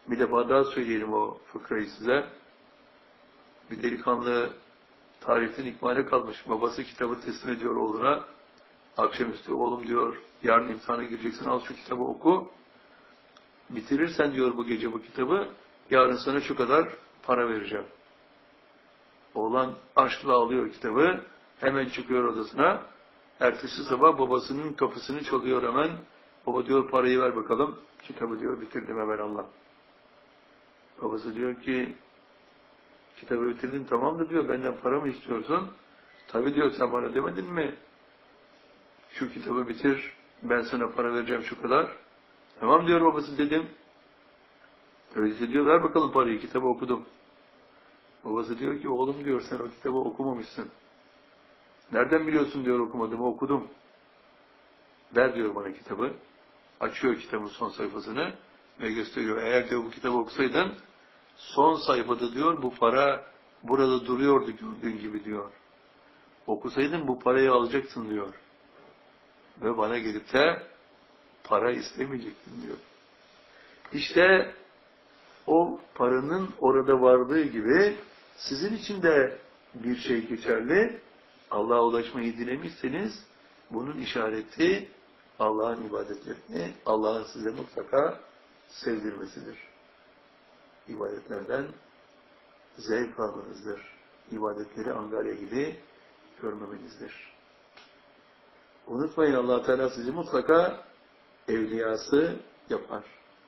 Bir defa daha söyleyelim o fıkrayı size. Bir delikanlı tarihten ikmale kalmış. Babası kitabı teslim ediyor oğluna. Akşamüstü oğlum diyor, yarın imtihana gireceksin, al şu kitabı oku. Bitirirsen diyor bu gece bu kitabı, yarın sana şu kadar para vereceğim. Oğlan aşkla alıyor kitabı, hemen çıkıyor odasına. Ertesi sabah babasının kapısını çalıyor hemen. Baba diyor, parayı ver bakalım. Kitabı diyor, bitirdim hemen Allah. Babası diyor ki, kitabı bitirdin tamam da diyor, benden para mı istiyorsun? Tabii diyor, sen bana demedin mi? Şu kitabı bitir, ben sana para vereceğim şu kadar. Tamam diyor babası, dedim. Öyleyse diyor, ver bakalım parayı, kitabı okudum. Babası diyor ki, oğlum diyor, sen o kitabı okumamışsın. Nereden biliyorsun diyor, okumadığımı, okudum. Ver diyor bana kitabı. Açıyor kitabın son sayfasını ve gösteriyor. Eğer diyor bu kitabı okusaydın, son sayfada diyor, bu para burada duruyordu gördüğün gibi diyor. Okusaydın bu parayı alacaksın diyor. Ve bana gelip de para istemeyecektin diyor. İşte o paranın orada vardığı gibi sizin için de bir şey geçerli. Allah'a ulaşmayı dilemişseniz bunun işareti Allah'ın ibadetlerini Allah'ın size mutlaka sevdirmesidir. İbadetlerden zevk almanızdır. İbadetleri angarya gibi görmemenizdir. Unutmayın, Allah Teala sizi mutlaka evliyası yapar.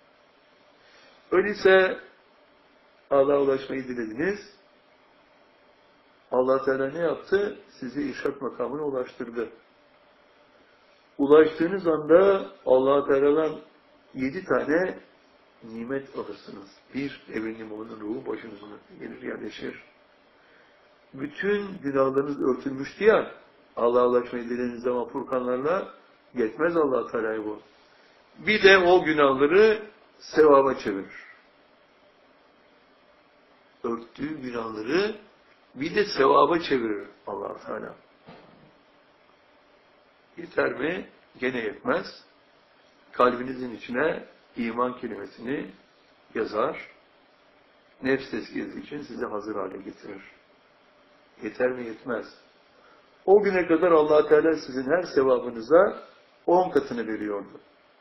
Öyleyse Allah'a ulaşmayı dilediniz. Allah Teala ne yaptı? Sizi irşad makamına ulaştırdı. Ulaştığınız anda Allah Teala'dan 7 tane nimet alırsınız. Bir, evrenin imamının ruhu başınıza gelir, yerleşir. Bütün günahlarınız örtülmüştü ya, Allah'a ulaşmayı dilediğiniz zaman Furkanlarla geçmez Allah Teala'ya bu. Bir de o günahları sevaba çevirir. Örttüğü günahları bir de sevaba çevirir Allah Teala. Yeter mi? Gene yetmez. Kalbinizin içine iman kelimesini yazar. Nefs tezkiyesi için sizi hazır hale getirir. Yeter mi? Yetmez. O güne kadar Allah Teala sizin her sevabınıza 10 katını veriyordu.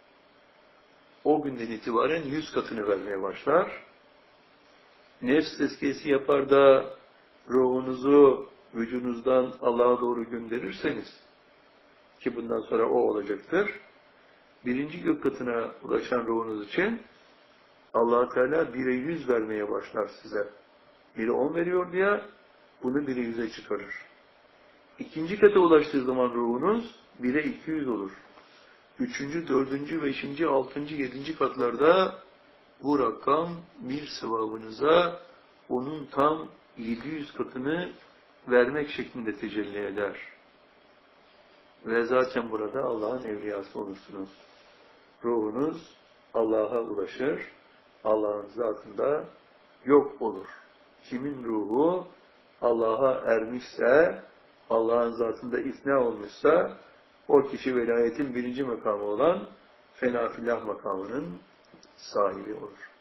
O günden itibaren 100 katını vermeye başlar. Nefs tezkiyesi yapar da ruhunuzu vücudunuzdan Allah'a doğru gönderirseniz, ki bundan sonra o olacaktır, birinci gök katına ulaşan ruhunuz için Allah Teala 1'e 100 vermeye başlar size. 1'e 10 veriyor diye bunu 1'e 100'e çıkarır. İkinci kata ulaştığı zaman ruhunuz 1'e 200 olur. Üçüncü, dördüncü, beşinci, altıncı, yedinci katlarda bu rakam bir sevabınıza onun tam 700 katını vermek şeklinde tecelli eder. Ve zaten burada Allah'ın evliyası olursunuz. Ruhunuz Allah'a ulaşır, Allah'ın zatında yok olur. Kimin ruhu Allah'a ermişse, Allah'ın zatında ikna olmuşsa, o kişi velayetin birinci makamı olan fenafillah makamının sahibi olur.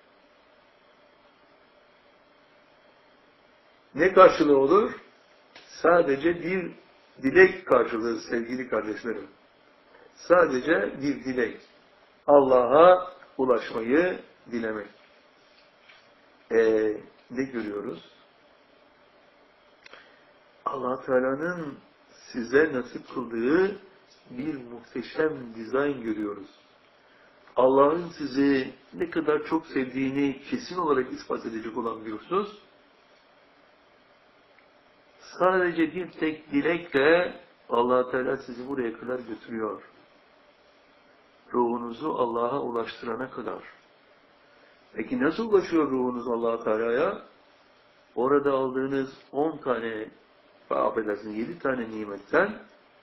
Ne karşılığı olur? Sadece bir dilek karşılığı sevgili kardeşlerim. Sadece bir dilek. Allah'a ulaşmayı dilemek. Ne görüyoruz? Allah Teala'nın size nasip kıldığı bir muhteşem dizayn görüyoruz. Allah'ın sizi ne kadar çok sevdiğini kesin olarak ispat edecek olan bir husus, sadece bir tek dilekle Allah Teala sizi buraya kadar götürüyor. Ruhunuzu Allah'a ulaştırana kadar. Peki nasıl ulaşıyor ruhunuz Allah Teala'ya? Orada aldığınız 10 tane, affedersiniz 7 tane nimetten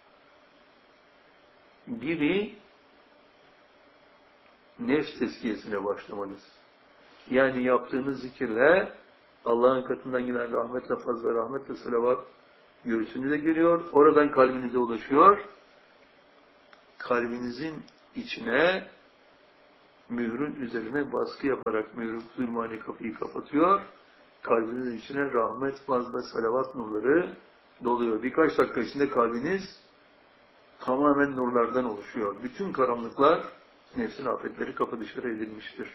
biri nefs tezkiyesine başlamanız. Yani yaptığınız zikirle Allah'ın katından gelen rahmetle, fazla rahmetle, salavat görüntüsüne geliyor. Oradan kalbinize ulaşıyor. Kalbinizin içine mührün üzerine baskı yaparak mührü zulmani kapıyı kapatıyor. Kalbinizin içine rahmet, faz ve salavat nurları doluyor. Birkaç dakika içinde kalbiniz tamamen nurlardan oluşuyor. Bütün karanlıklar, nefsin afetleri kapı dışarı edilmiştir.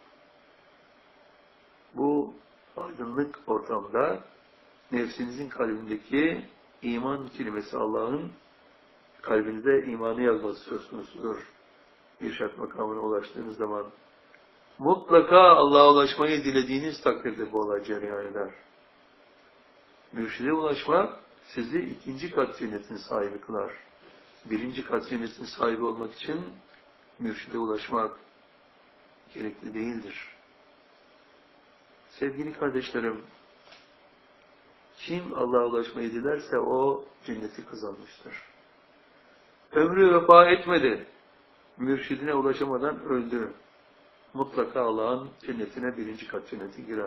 Bu aydınlık ortamda nefsinizin kalbindeki iman kelimesi Allah'ın kalbinize imanı yazması söz konusudur. İrşad makamına ulaştığınız zaman mutlaka Allah'a ulaşmayı dilediğiniz takdirde bu olay cereyan eder. Mürşide ulaşmak sizi ikinci kat cennetin sahibi kılar. Birinci kat cennetin sahibi olmak için mürşide ulaşmak gerekli değildir. Sevgili kardeşlerim, kim Allah'a ulaşmayı dilerse o cenneti kazanmıştır. Ömrü vefa etmedi, mürşidine ulaşamadan öldü. Mutlaka Allah'ın cennetine birinci kat cenneti girer.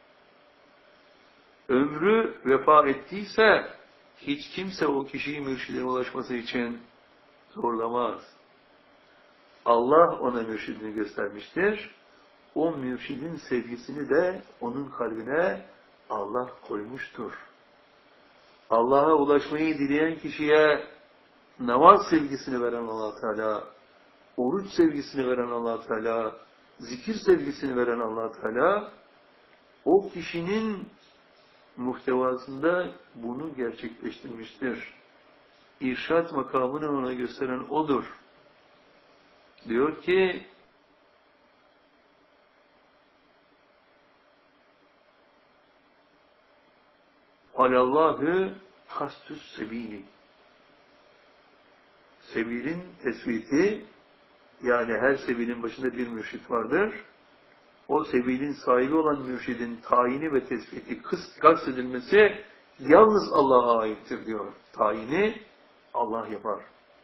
Ömrü vefa ettiyse hiç kimse o kişiyi mürşidine ulaşması için zorlamaz. Allah ona mürşidini göstermiştir. O mürşidin sevgisini de onun kalbine Allah koymuştur. Allah'a ulaşmayı dileyen kişiye namaz sevgisini veren Allah Teala, oruç sevgisini veren Allah Teala, zikir sevgisini veren Allah Teala, o kişinin muhtevasında bunu gerçekleştirmiştir. İrşad makamını ona gösteren odur. Diyor ki, Alallahü kastüs sebili. Sebilin tespiti, yani her sebilin başında bir mürşit vardır. O sebilin sahibi olan mürşidin tayini ve tespiti, kastedilmesi yalnız Allah'a aittir diyor. Tayini Allah yapar.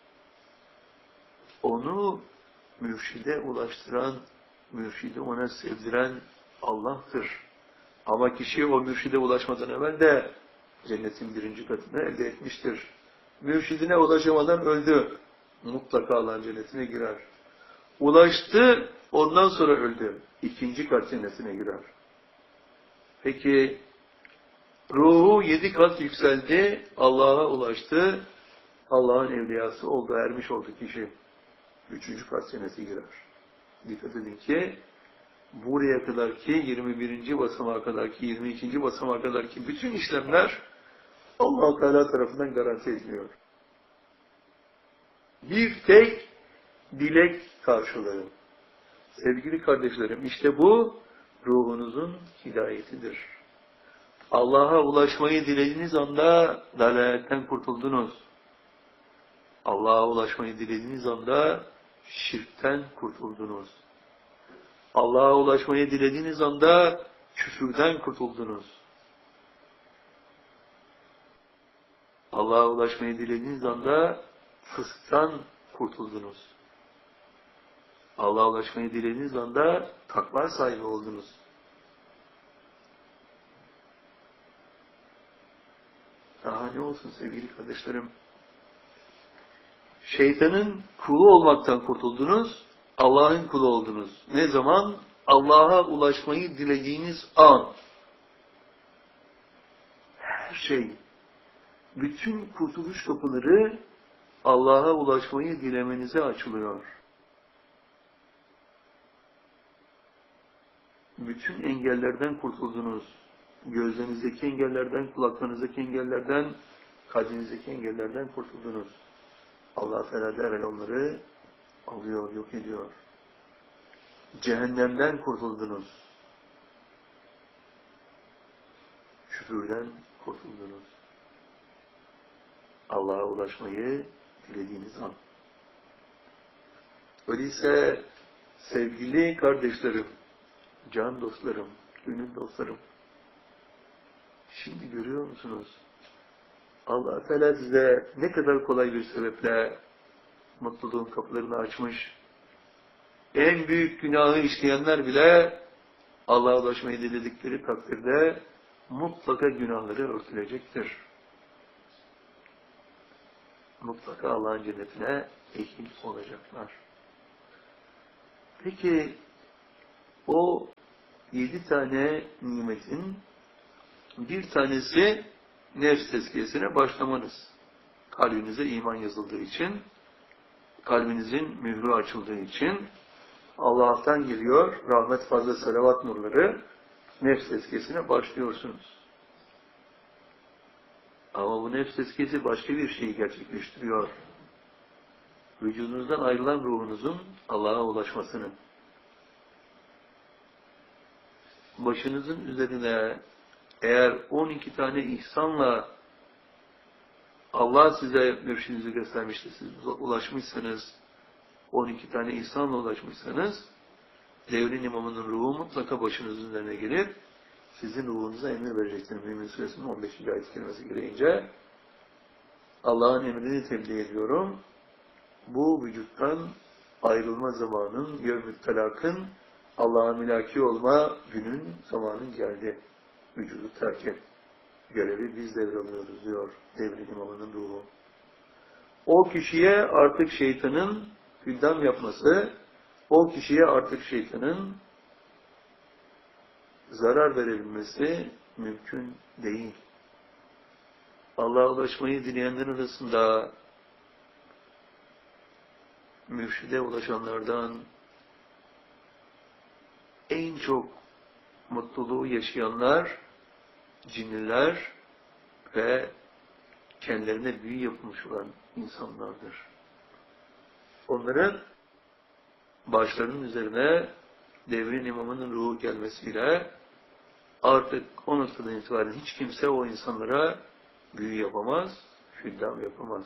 Onu mürşide ulaştıran, mürşidi ona sevdiren Allah'tır. Ama kişi o mürşide ulaşmadan evvel de cennetin birinci katını elde etmiştir. Mürşidine ulaşamadan öldü. Mutlaka Allah'ın cennetine girer. Ulaştı, ondan sonra öldü. İkinci kat cennetine girer. Peki, ruhu 7 kat yükseldi, Allah'a ulaştı, Allah'ın evliyası oldu, ermiş oldu kişi. 3. kat cennete girer. Dikkat edin ki, buraya kadarki 21. basamağa kadarki 22. basamağa kadarki bütün işlemler Allah-u Teala tarafından garanti ediliyor. Bir tek dilek karşılığı. Sevgili kardeşlerim, işte bu ruhunuzun hidayetidir. Allah'a ulaşmayı dilediğiniz anda dalaletten kurtuldunuz. Allah'a ulaşmayı dilediğiniz anda şirkten kurtuldunuz. Allah'a ulaşmayı dilediğiniz anda küfürden kurtuldunuz. Allah'a ulaşmayı dilediğiniz anda fısktan kurtuldunuz. Allah'a ulaşmayı dilediğiniz anda takva sahibi oldunuz. Daha ne olsun sevgili kardeşlerim? Şeytanın kulu olmaktan kurtuldunuz, Allah'ın kulu oldunuz. Ne zaman? Allah'a ulaşmayı dilediğiniz an. Her şey, bütün kurtuluş kapıları Allah'a ulaşmayı dilemenize açılıyor. Bütün engellerden kurtuldunuz. Gözlerinizdeki engellerden, kulaklarınızdaki engellerden, kalbinizdeki engellerden kurtuldunuz. Allah Teala derhal onları alıyor, yok ediyor. Cehennemden kurtuldunuz. Küfürden kurtuldunuz. Allah'a ulaşmayı dilediğiniz an. Öyleyse sevgili kardeşlerim, can dostlarım, gönül dostlarım, şimdi görüyor musunuz? Allah Teala size ne kadar kolay bir sebeple mutluluğun kapılarını açmış. En büyük günahı işleyenler bile Allah'a ulaşmayı diledikleri takdirde mutlaka günahları örtülecektir. Mutlaka Allah'ın cennetine ehil olacaklar. Peki o 7 tane nimetin bir tanesi nefs tezkiyesine başlamanız. Kalbinize iman yazıldığı için, kalbinizin mührü açıldığı için Allah'tan geliyor rahmet fazla salavat nurları, nefs tezkiyesine başlıyorsunuz. Ama bu nefs tezkiyesi başka bir şeyi gerçekleştiriyor. Vücudunuzdan ayrılan ruhunuzun Allah'a ulaşmasını. Başınızın üzerine eğer 12 tane ihsanla Allah size mürşidinizi göstermişti, siz ulaşmışsanız, 12 tane ihsanla ulaşmışsanız, devrin imamının ruhu mutlaka başınızın üzerine gelir, sizin ruhunuza emir verecektir. Mümin Suresinin 15. ayet kelimesi gereğince, Allah'ın emrini tebliğ ediyorum, bu vücuttan ayrılma zamanın, yevmü telakın, Allah'a mülaki olma günün zamanın geldi. Vücudu terk et. Görevi biz devralıyoruz diyor devrin imamının ruhu. O kişiye artık şeytanın hüddam yapması, o kişiye artık şeytanın zarar verebilmesi mümkün değil. Allah'a ulaşmayı dileyenler arasında mürşide ulaşanlardan en çok mutluluğu yaşayanlar cinliler ve kendilerine büyü yapılmış olan insanlardır. Onların başlarının üzerine devrin imamının ruhu gelmesiyle artık o noktadan itibaren hiç kimse o insanlara büyü yapamaz, hüddam yapamaz.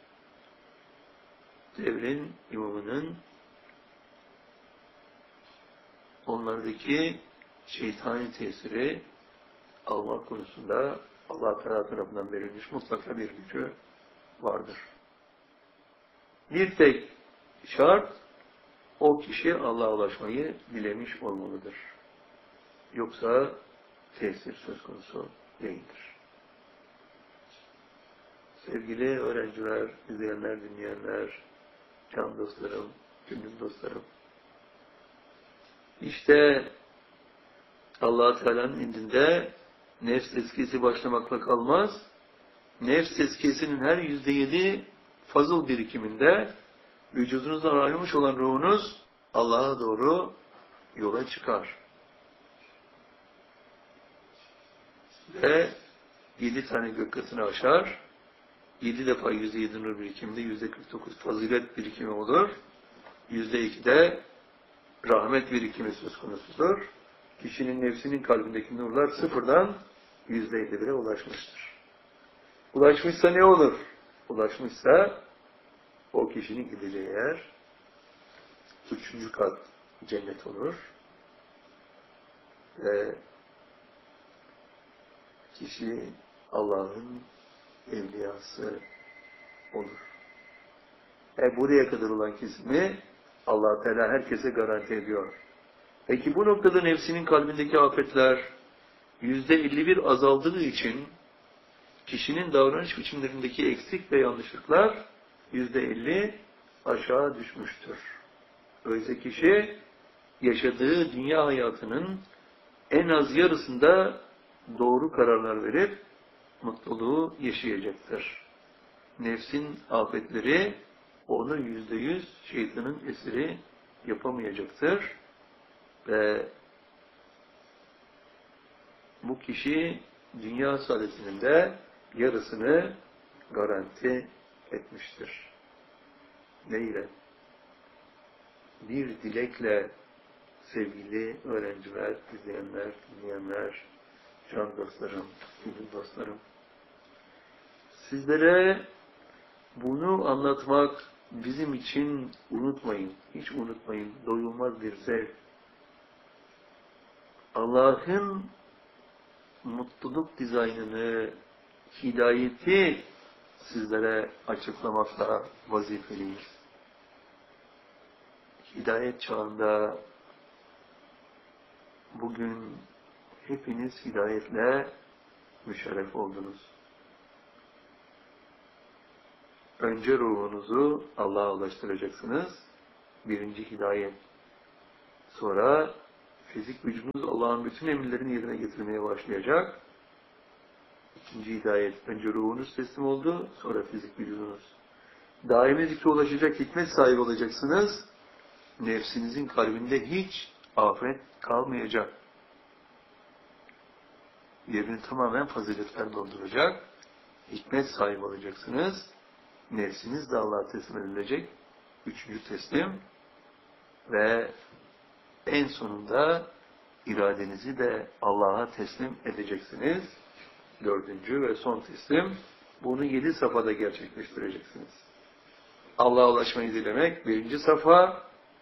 Devrin imamının onlardaki şeytani tesiri alma konusunda Allah Teala tarafından verilmiş mutlaka bir gücü vardır. Bir tek şart, o kişi Allah'a ulaşmayı dilemiş olmalıdır. Yoksa tesir söz konusu değildir. Sevgili öğrenciler, izleyenler, dinleyenler, can dostlarım, gönül dostlarım. İşte Allah Teala'nın indinde nefs tezkiyesi başlamakla kalmaz. Nefs tezkiyesinin her %7 fazıl birikiminde vücudunuzdan ayrılmış olan ruhunuz Allah'a doğru yola çıkar. Ve 7 tane gök katını aşar. 7 defa %7 nur birikiminde %49 fazilet birikimi olur. %2'de rahmet birikimi söz konusudur. Kişinin nefsinin kalbindeki nurlar sıfırdan %51'e ulaşmıştır. Ulaşmışsa ne olur? Ulaşmışsa o kişinin gideceği yer 3. kat cennet olur. Ve kişi Allah'ın evliyası olur. Buraya kadar olan kesimi Allah Teala herkese garanti ediyor. Peki bu noktada nefsinin kalbindeki afetler %51 azaldığı için kişinin davranış biçimlerindeki eksik ve yanlışlıklar %50 aşağı düşmüştür. Öyleyse kişi yaşadığı dünya hayatının en az yarısında doğru kararlar verip mutluluğu yaşayacaktır. Nefsin afetleri onu %100 şeytanın esiri yapamayacaktır. Ve bu kişi dünya saadetinin de yarısını garanti etmiştir. Neyle? Bir dilekle sevgili öğrenciler, izleyenler, dinleyenler, can dostlarım, gönül dostlarım. Sizlere bunu anlatmak bizim için unutmayın, hiç unutmayın, doyulmaz bir zevk. Allah'ın mutluluk dizaynını, hidayeti sizlere açıklamakla vazifeliyiz. Hidayet çağında bugün hepiniz hidayetle müşerref oldunuz. Önce ruhunuzu Allah'a ulaştıracaksınız. Birinci hidayet. Sonra fizik vücudunuz Allah'ın bütün emirlerini yerine getirmeye başlayacak. İkinci hidayet. Önce ruhunuz teslim oldu, sonra fizik vücudunuz. Daimi zikre ulaşacak, hikmet sahibi olacaksınız. Nefsinizin kalbinde hiç afet kalmayacak. Yerini tamamen faziletler dolduracak. Hikmet sahibi olacaksınız. Nefsiniz de Allah'a teslim edilecek. Üçüncü teslim. Ve en sonunda iradenizi de Allah'a teslim edeceksiniz. Dördüncü ve son teslim. Bunu 7 safhada gerçekleştireceksiniz. Allah'a ulaşmayı dilemek birinci safha.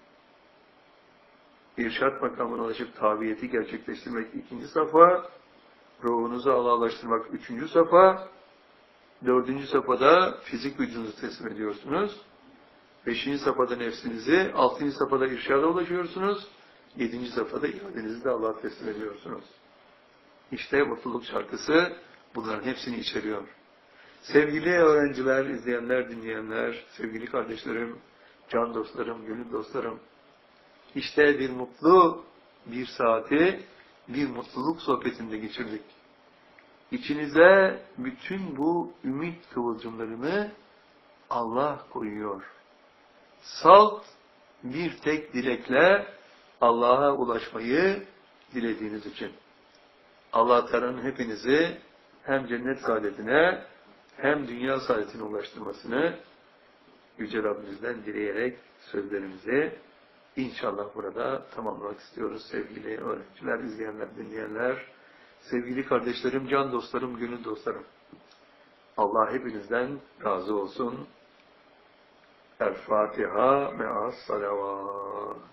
İrşad makamına ulaşıp tabiyeti gerçekleştirmek ikinci safha. Ruhunuzu Allah'a ulaştırmak üçüncü safha. Dördüncü safhada fizik vücudunuzu teslim ediyorsunuz. Beşinci safhada nefsinizi, altıncı safhada irşada ulaşıyorsunuz. Yedinci safhada iradenizi de Allah'a teslim ediyorsunuz. İşte mutluluk şarkısı bunların hepsini içeriyor. Sevgili öğrenciler, izleyenler, dinleyenler, sevgili kardeşlerim, can dostlarım, gönül dostlarım, işte bir saati bir mutluluk sohbetinde geçirdik. İçinize bütün bu ümit kıvılcımlarını Allah koyuyor. Salt bir tek dilekle Allah'a ulaşmayı dilediğiniz için. Allah Teala'nın hepinizi hem cennet saadetine hem dünya saadetine ulaştırmasını Yüce Rabbimizden dileyerek sözlerimizi İnşallah burada tamamlamak istiyoruz sevgili öğrenciler, izleyenler, dinleyenler, sevgili kardeşlerim, can dostlarım, gönül dostlarım. Allah hepinizden razı olsun. El Fatiha me'as salavat.